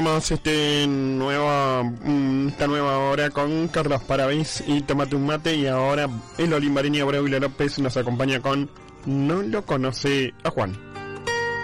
comenzamos esta nueva hora con Carlos Parabéns y Tómate un mate, y ahora el Olimbareño Braulio López nos acompaña con No lo conoce a Juan.